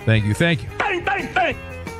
Thank you. Bang, bang, bang.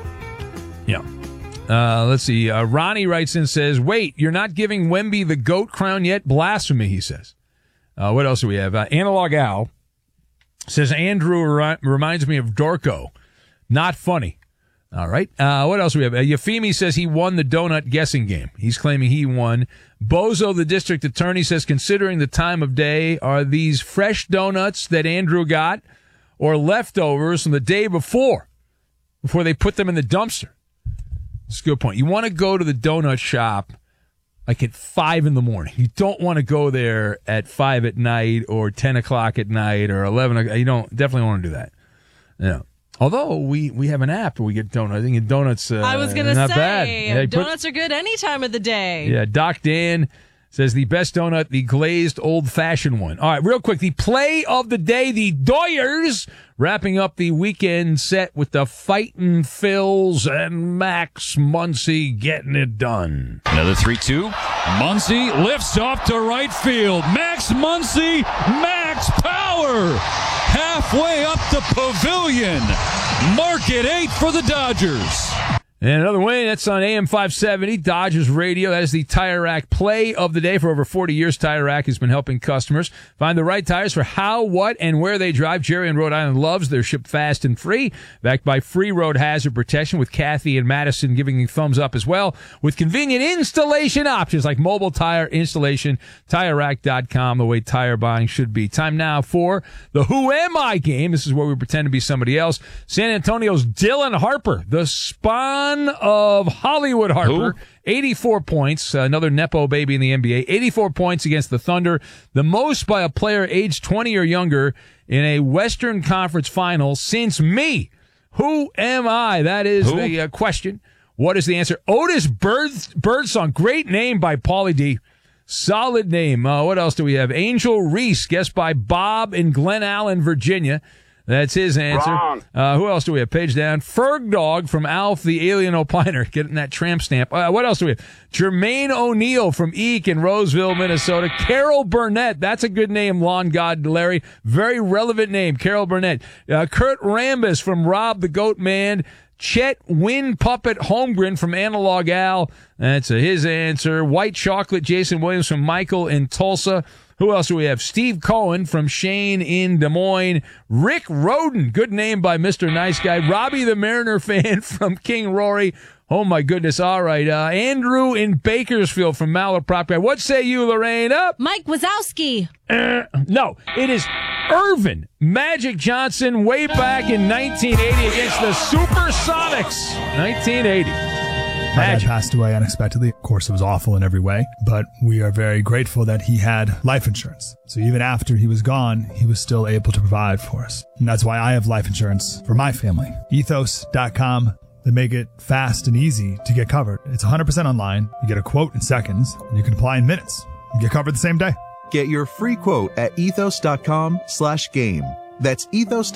Yeah. Let's see. Ronnie writes in and says, wait, you're not giving Wemby the GOAT crown yet? Blasphemy, he says. What else do we have? Analog Al says, Andrew reminds me of Dorco. Not funny. All right. What else do we have? Yafimi says he won the donut guessing game. He's claiming he won. Bozo, the district attorney, says, considering the time of day, are these fresh donuts that Andrew got or leftovers from the day before they put them in the dumpster? That's a good point. You want to go to the donut shop like at 5 in the morning. You don't want to go there at 5 at night or 10 o'clock at night or 11 o'clock. You definitely want to do that. Yeah. Although we have an app where we get donuts. I think donuts I was going to say, bad. Donuts are good any time of the day. Yeah, Doc Dan says the best donut, the glazed old-fashioned one. All right, real quick, the play of the day, the Doyers, wrapping up the weekend set with the Fightin' Phils and Max Muncy getting it done. Another 3-2. Muncy lifts off to right field. Max Muncy, max power. Halfway up the pavilion. Market 8 for the Dodgers. And another win, that's on AM 570, Dodgers Radio. That is the Tire Rack play of the day. For over 40 years, Tire Rack has been helping customers find the right tires for how, what, and where they drive. Jerry in Rhode Island loves their ship fast and free, backed by free road hazard protection, with Kathy and Madison giving you thumbs up as well, with convenient installation options like mobile tire installation. TireRack.com, the way tire buying should be. Time now for the Who Am I game. This is where we pretend to be somebody else. San Antonio's Dylan Harper, the spawn of Hollywood Harper. Who? 84 points, another Nepo baby in the NBA. 84 points against the Thunder, the most by a player aged 20 or younger in a Western Conference final since me. Who am I? That is the question. What is the answer? Otis Birdsong. Great name by Paulie D. Solid name. What else do we have? Angel Reese, guessed by Bob in Glen Allen, Virginia. That's his answer. Wrong. Who else do we have? Page down. Ferg Dog from Alf, the Alien Opiner, getting that tramp stamp. What else do we have? Jermaine O'Neal from Eek in Roseville, Minnesota. Carol Burnett. That's a good name, Lawn God Larry. Very relevant name, Carol Burnett. Kurt Rambis from Rob the Goat Man. Chet Wind Puppet Holmgren from Analog Al. That's his answer. White Chocolate Jason Williams from Michael in Tulsa. Who else do we have? Steve Cohen from Shane in Des Moines. Rick Roden, good name by Mr. Nice Guy. Robbie the Mariner fan from King Rory. Oh, my goodness. All right. Andrew in Bakersfield from Malaprop Guy. What say you, Lorraine? Up. Mike Wazowski. No, it is Irvin Magic Johnson way back in 1980 against the Supersonics. 1980. My dad passed away unexpectedly. Of course, it was awful in every way, but we are very grateful that he had life insurance. So even after he was gone, he was still able to provide for us. And that's why I have life insurance for my family. Ethos.com. They make it fast and easy to get covered. It's 100% online. You get a quote in seconds, and you can apply in minutes. You get covered the same day. Get your free quote at ethos.com/game. That's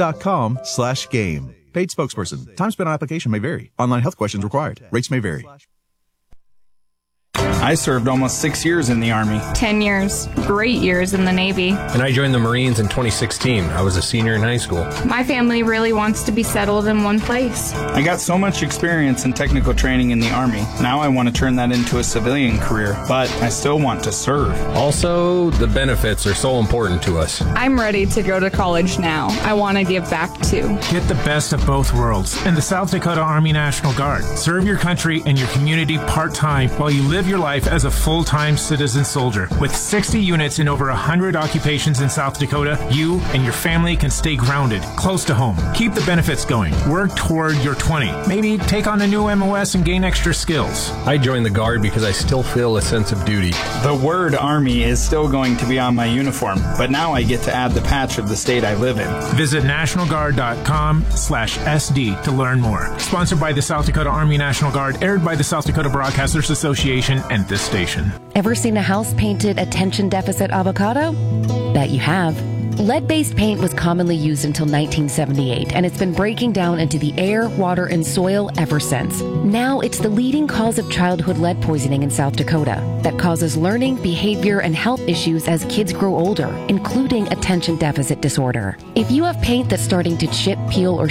ethos.com/game. Paid spokesperson. Time spent on application may vary. Online health questions required. Rates may vary. I served almost 6 years in the Army. 10 years. Great years in the Navy. And I joined the Marines in 2016. I was a senior in high school. My family really wants to be settled in one place. I got so much experience in technical training in the Army. Now I want to turn that into a civilian career, but I still want to serve. Also, the benefits are so important to us. I'm ready to go to college now. I want to give back too. Get the best of both worlds in the South Dakota Army National Guard. Serve your country and your community part-time while you live your life as a full-time citizen soldier. With 60 units in over 100 occupations in South Dakota, you and your family can stay grounded, close to home. Keep the benefits going. Work toward your 20. Maybe take on a new MOS and gain extra skills. I joined the Guard because I still feel a sense of duty. The word Army is still going to be on my uniform, but now I get to add the patch of the state I live in. Visit nationalguard.com/SD to learn more. Sponsored by the South Dakota Army National Guard, aired by the South Dakota Broadcasters Association and this station. Ever seen a house painted attention deficit avocado? Bet you have. Lead-based paint was commonly used until 1978, and it's been breaking down into the air, water, and soil ever since. Now it's the leading cause of childhood lead poisoning in South Dakota that causes learning, behavior, and health issues as kids grow older, including attention deficit disorder. If you have paint that's starting to chip, peel, or